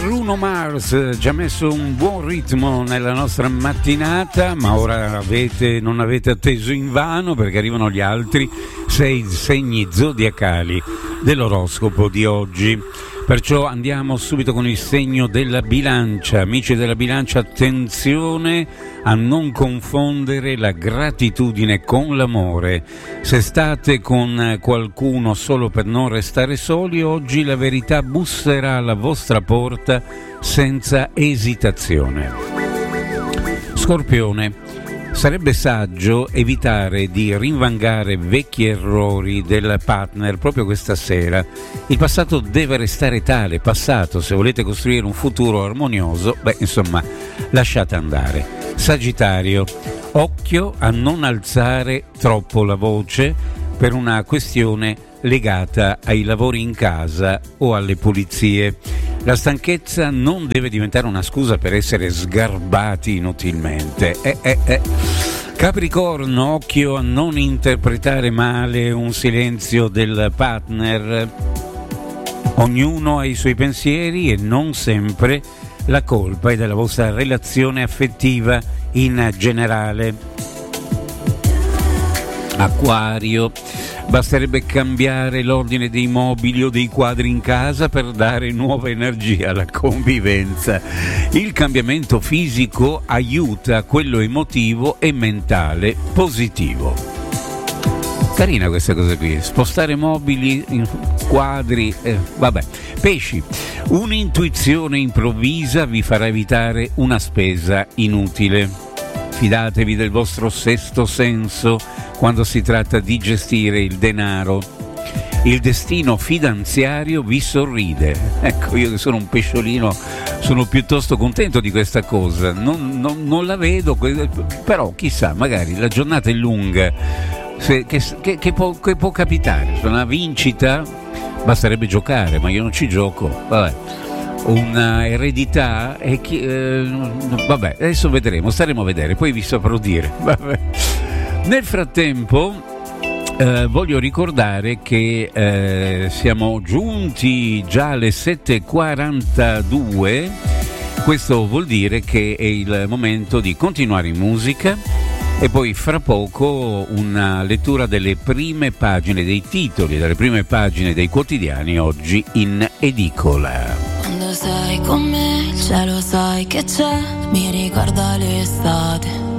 Bruno Mars ci ha messo un buon ritmo nella nostra mattinata, ma ora non avete atteso invano, perché arrivano gli altri 6 segni zodiacali dell'oroscopo di oggi. Perciò andiamo subito con il segno della bilancia. Amici della bilancia, attenzione a non confondere la gratitudine con l'amore. Se state con qualcuno solo per non restare soli, oggi la verità busserà alla vostra porta senza esitazione. Scorpione. Sarebbe saggio evitare di rinvangare vecchi errori del partner proprio questa sera. Il passato deve restare tale, passato. Se volete costruire un futuro armonioso, lasciate andare. Sagittario, occhio a non alzare troppo la voce per una questione legata ai lavori in casa o alle pulizie. La stanchezza non deve diventare una scusa per essere sgarbati inutilmente. Capricorno, occhio a non interpretare male un silenzio del partner. Ognuno ha i suoi pensieri e non sempre la colpa è della vostra relazione affettiva in generale. Acquario, basterebbe cambiare l'ordine dei mobili o dei quadri in casa per dare nuova energia alla convivenza. Il cambiamento fisico aiuta quello emotivo e mentale positivo. Carina questa cosa qui, spostare mobili, quadri, Pesci, un'intuizione improvvisa vi farà evitare una spesa inutile. Fidatevi del vostro sesto senso quando si tratta di gestire il denaro. Il destino finanziario vi sorride. Ecco, io che sono un pesciolino sono piuttosto contento di questa cosa. Non la vedo, però chissà, magari la giornata è lunga. Che può capitare? Una vincita? Basterebbe giocare, ma io non ci gioco. Una eredità e adesso vedremo, staremo a vedere, poi vi saprò dire. Nel frattempo voglio ricordare che siamo giunti già alle 7:42. Questo vuol dire che è il momento di continuare in musica e poi fra poco una lettura delle prime pagine dei titoli, delle prime pagine dei quotidiani oggi in edicola. Quando sei con me il cielo sai che c'è, mi ricorda l'estate.